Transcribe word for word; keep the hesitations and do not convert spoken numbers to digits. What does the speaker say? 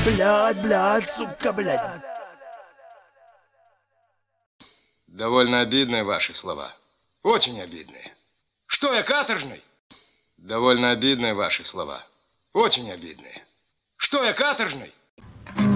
Блядь, блядь, сука, блядь. Довольно обидные ваши слова. Очень обидные. Что я, каторжный? Довольно обидные ваши слова. Очень обидные. Что я, каторжный?